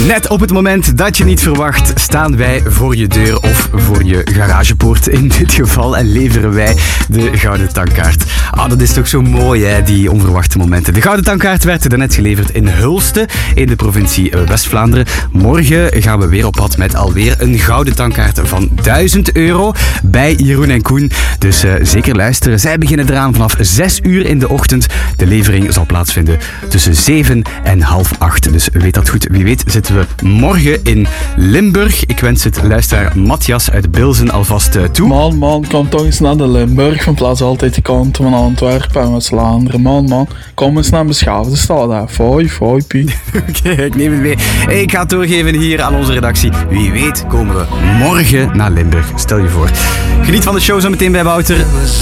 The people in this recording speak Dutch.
Net op het moment dat je niet verwacht, staan wij voor je deur of voor je garagepoort in dit geval en leveren wij de Gouden Tankkaart. Dat is toch zo mooi, hè, die onverwachte momenten. De Gouden Tankkaart werd daarnet geleverd in Hulste in de provincie West-Vlaanderen. Morgen gaan we weer op pad met alweer een Gouden Tankkaart van €1000 bij Jeroen en Koen. Dus zeker luisteren. Zij beginnen eraan vanaf 6 uur in de ochtend. De levering zal plaatsvinden tussen 7 en half 8. Dus weet dat goed. Wie weet zitten we morgen in Limburg. Ik wens het luisteraar Matthias uit Bilzen alvast toe. Man, kom toch eens naar de Limburg. Van plaats altijd de kant van Antwerpen en West-Vlaanderen. Man, kom eens naar beschaafde stad. Fooi, Piet. Oké, ik neem het mee. Ik ga het doorgeven hier aan onze redactie. Wie weet komen we morgen naar Limburg. Stel je voor. Geniet van de show zo meteen bij Wouter.